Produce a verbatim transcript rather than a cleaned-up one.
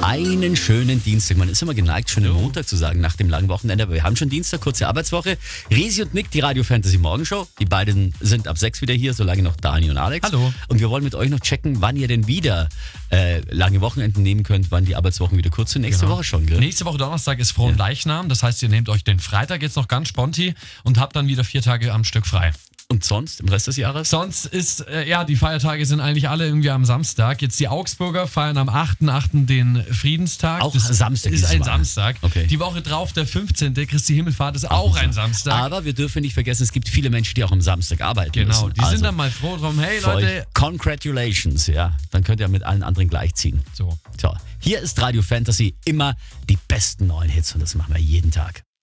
Einen schönen Dienstag. Man ist immer geneigt, schönen Montag zu sagen nach dem langen Wochenende, aber wir haben schon Dienstag, kurze Arbeitswoche. Resi und Nick, die Radio Fantasy Morgenshow. Die beiden sind ab sechs wieder hier, solange noch Dani und Alex. Hallo. Und wir wollen mit euch noch checken, wann ihr denn wieder äh, lange Wochenenden nehmen könnt, wann die Arbeitswochen wieder kurz sind. Nächste Genau. Woche schon, gell? Nächste Woche Donnerstag ist Fronleichnam. Das heißt, ihr nehmt euch den Freitag jetzt noch ganz sponti und habt dann wieder vier Tage am Stück frei. Und sonst, im Rest des Jahres? Sonst ist, äh, ja, die Feiertage sind eigentlich alle irgendwie am Samstag. Jetzt die Augsburger feiern am achten achten den Friedenstag. Auch das Samstag ist dieses ein Mal. Samstag. Okay. Die Woche drauf, der fünfzehnte Christi Himmelfahrt, ist auch ein Samstag. Aber wir dürfen nicht vergessen, es gibt viele Menschen, die auch am Samstag arbeiten Genau, müssen. die sind dann mal froh drum. Hey für Leute. euch Congratulations, ja. Dann könnt ihr mit allen anderen gleichziehen. So. So, hier ist Radio Fantasy, immer die besten neuen Hits und das machen wir jeden Tag.